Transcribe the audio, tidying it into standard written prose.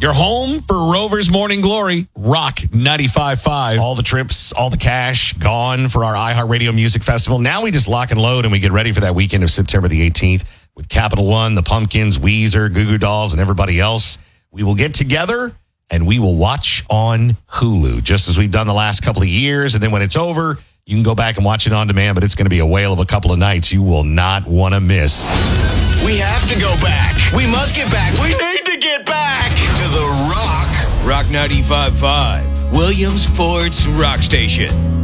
Your home for Rover's Morning Glory, Rock 95.5. All the trips, all the cash gone for our iHeartRadio Music Festival. Now we just lock and load and we get ready for that weekend of September the 18th with Capital One, the Pumpkins, Weezer, Goo Goo Dolls, and everybody else. We will get together and we will watch on Hulu, just as we've done the last couple of years. And then when it's over, you can go back and watch it on demand, but it's going to be a whale of a couple of nights you will not want to miss. We have to go back. We must get back. We need to get back to the Rock. Rock 95.5, Williamsport's Rock Station.